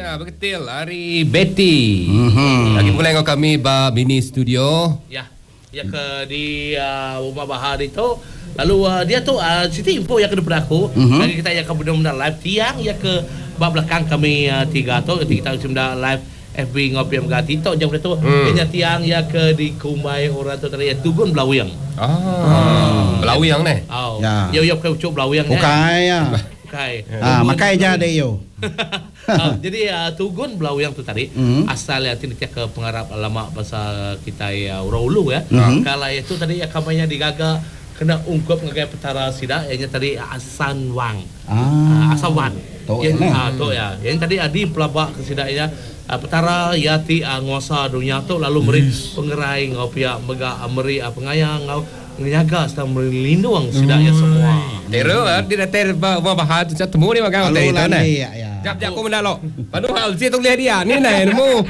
betul. Hari Betty. Lagi mulai dengan kami mini studio. Ya. Ya ke di rumah Bahar itu. Lalu dia tu Siti info yang ke depan aku. Lagi kita yang ke benar-benar live tiang ya ke bawah belakang kami tiga tu. Nanti kita sudah live FB ngopi mga tito jam itu. Kanya tiang ya ke di kumai orang tu tadi Tugun Blawiyang. Blawiyang ni. Ya. Yo ke ucap Blawiyang ni. Bukai ya. Bukai. Makai aja deh yo. Jadi Tugun Blawiyang tu tadi asalnya tidak ke pengarap lama bahasa kita ya Uraulu ya. Kalau itu tadi ya kampanye digaga kena ungkap ngagai petara sida yang tadi Asan Wang. Asawan. Tu ya. Yang tadi adi pelabak ke sida ya petara yati nguasa dunia tu lalu meri pengerai ngau pihak mega meri pengayang ngau nyaga sedang melindung sidaknya semua. Tero di datar Bahar tu temu ni makan hotel itu nah. Jap aku mendak lo. Padu hal si tu lihat dia ni nah nemu.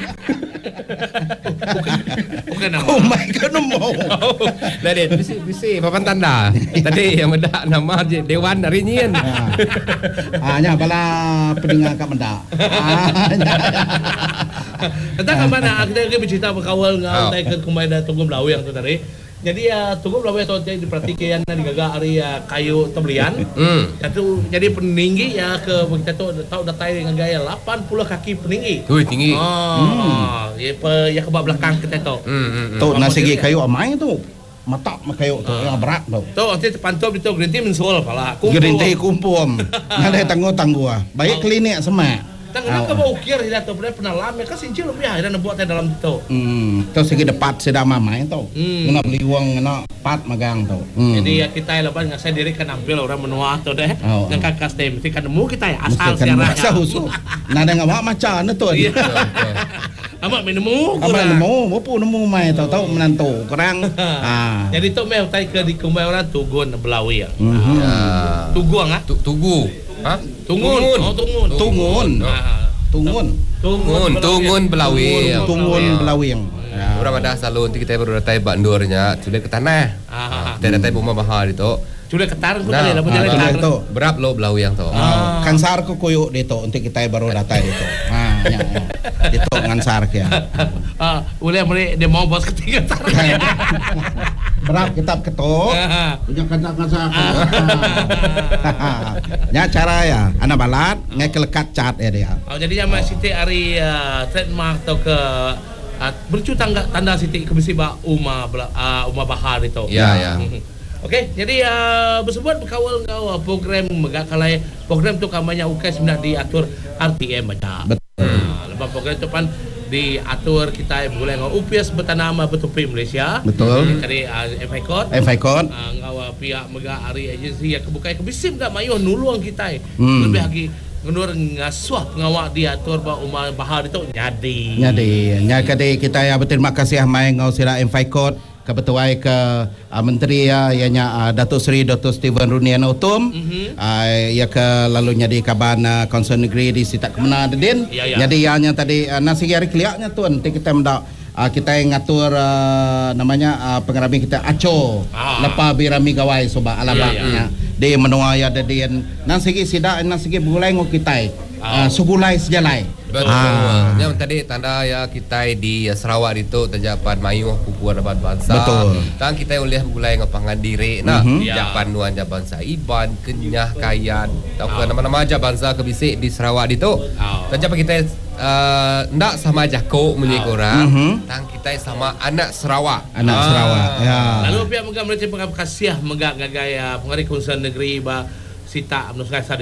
Bukan nama. Oh my god nemu. Dari bisi papan tanda. Tadi yang mendak nama Dewan hari nyian. Nya bala pendengar kat mendak. Entah ke mana kita bercerita berkawal ngau naik ke kumai dah Tugun Blawiyang tu tadi. Jadi Tugun Blawiyang tu jadi diperhatikan digaga hari kayu tebelian. Itu jadi peninggi ya ke kita tu tahu datai dengan gaya 80 kaki peninggi. Ui tinggi. Ya ke bawah belakang kita tu. Tu nasi kayu amai tu. Matak kayu tu yang berat tu. Tu nanti terpantau itu gerinti mensul pala. Gerinti kumpul. Ada tangguh-tangguh. Baik klinik semak. Tengah ke bau ukir tidak tu pernah lama kan sincil lebih ada buat dalam itu. Tu segi depat sedang mamai tu. Nak beli uang nak pat magang tu. Jadi ya kita lepas ngasih diri kan ambil orang menua tu deh. Yang custom mesti kan nemu kita ya asal sejarah. Asal usul. Nada ngawak macam tu. Amak nemu. Amak nemu, apa nemu mai tahu menantu kurang. Jadi tu meh utai ke di kumai orang Tugun Blawiyang. Tuguang Tugu. Tungun Blawiyang. Tungun Blawiyang. Orang ada salon kita baru datai bandurnya sudah ke tanah. Kita datai rumah Bahar itu. Sudah ketar tu kali lah berjalan tu. Berap lo Blawiyang tu. Kansar ko koyo dito untuk kita baru datai dito. Dito ngansar kya. Boleh dia mau bos ketiga tar. Berap kitab ketok. Punya kansar. Ya cara ya, anak balat ngai kelekat cat ya dia. Jadi yang Siti hari trademark atau ke bercu tanda Siti ke besi Uma Bahar itu. Ya. Okey, jadi bersebut berkawal kau program megakalai program tu kampanye UKS hendak diatur RTM baca. Betul. Lepas program tu pan diatur kita boleh ngau UPS bertanama betupi Malaysia. Betul. Kali FI Code. Ngau pihak mega hari agensi yang kebukai kebisim dak mayuh nulung kita. Lebih lagi ngenur ngasuh pengawak diatur Uma Bahar itu nyadi. Nya kade kita ya berterima kasih mai ngau sira FI Code kebetuai ke menteri ianya Datuk Seri Dr. Steven Runian Utum ya ke lalunya di kaban Konsul Negeri di Sitak Kemena Dedin. Jadi ianya tadi nasi hari keliaknya tu nanti kita mendak kita ngatur namanya pengerami kita Aco lepas birami gawai soba alabaknya di menua ya Dedin nasi sidak nasi bulai ngo kita sugulai sejalai. Betul. Yang tadi tanda ya kita di Sarawak itu terjapan mayuh kupuan abat bangsa. Betul. Tang kita boleh mulai ngapangan diri. Japan nuan jaban Saiban, Kenyah, Kayan, tahu ke nama-nama aja bangsa kebisik di Sarawak itu. Terjapan kita ndak sama jako menjadi orang. Tang kita sama anak Sarawak. Ya. Lalu pihak Megah Malaysia pengkasiah Megah gagaya pengari Konsul Negeri Sita Menuskai